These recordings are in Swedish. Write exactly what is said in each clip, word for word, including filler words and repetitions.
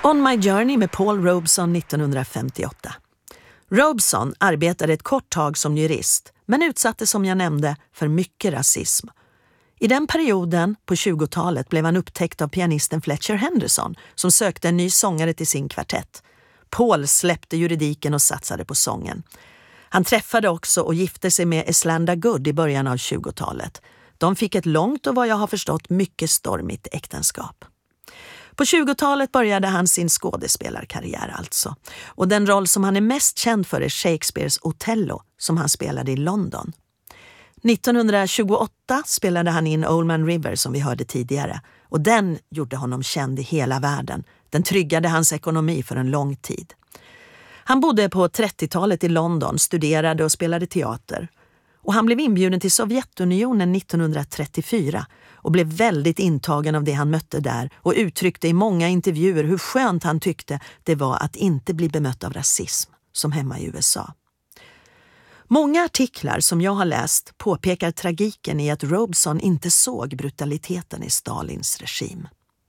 On My Journey med Paul Robeson nittonhundrafemtioåtta. Robeson arbetade ett kort tag som jurist, men utsattes som jag nämnde för mycket rasism. I den perioden, på tjugotalet, blev han upptäckt av pianisten Fletcher Henderson som sökte en ny sångare till sin kvartett. Paul släppte juridiken och satsade på sången. Han träffade också och gifte sig med Eslanda Good i början av tjugotalet. De fick ett långt och vad jag har förstått mycket stormigt äktenskap. På tjugotalet började han sin skådespelarkarriär alltså. Och den roll som han är mest känd för är Shakespeares Othello som han spelade i London. nittonhundratjugoåtta spelade han in Old Man River som vi hörde tidigare. Och den gjorde honom känd i hela världen. Den tryggade hans ekonomi för en lång tid. Han bodde på trettiotalet i London, studerade och spelade teater. Och han blev inbjuden till Sovjetunionen nittonhundratrettiofyra och blev väldigt intagen av det han mötte där och uttryckte i många intervjuer hur skönt han tyckte det var att inte bli bemött av rasism som hemma i U S A. Många artiklar som jag har läst påpekar tragiken i att Robeson inte såg brutaliteten i Stalins regim.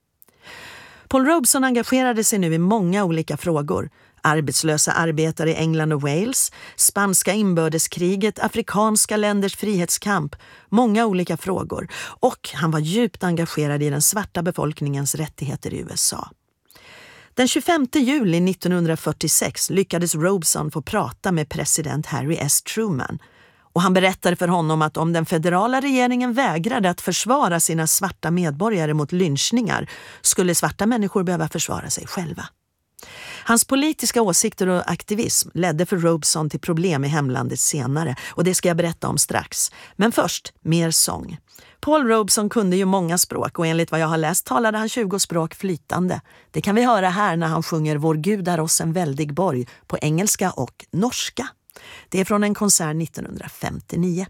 Paul Robeson engagerade sig nu i många olika frågor. Arbetslösa arbetare i England och Wales, spanska inbördeskriget, afrikanska länders frihetskamp, många olika frågor. Och han var djupt engagerad i den svarta befolkningens rättigheter i U S A. Den tjugofemte juli nittonhundrafyrtiosex lyckades Robeson få prata med president Harry S. Truman. Och han berättade för honom att om den federala regeringen vägrade att försvara sina svarta medborgare mot lynchningar skulle svarta människor behöva försvara sig själva. Hans politiska åsikter och aktivism ledde för Robeson till problem i hemlandet senare och det ska jag berätta om strax. Men först, mer sång. Paul Robeson kunde ju många språk och enligt vad jag har läst talade han tjugo språk flytande. Det kan vi höra här när han sjunger Vår Gud är oss en väldig borg på engelska och norska. Det är från en konsert nittonhundrafemtionio.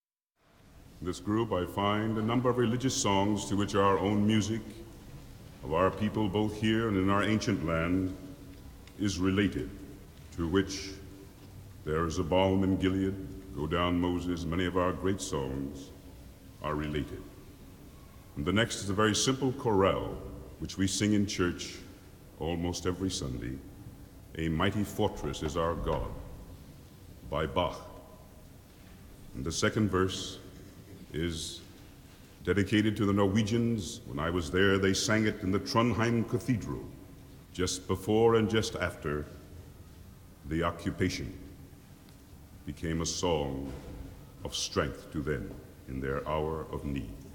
This group I find a number of religious songs to which our own music of our people both here and in our ancient land is related, to which there is a balm in Gilead, go down Moses, many of our great songs are related. And the next is a very simple chorale, which we sing in church almost every Sunday, A Mighty Fortress is Our God, by Bach. And the second verse is dedicated to the Norwegians. When I was there, they sang it in the Trondheim Cathedral, just before and just after the occupation, became a song of strength to them in their hour of need.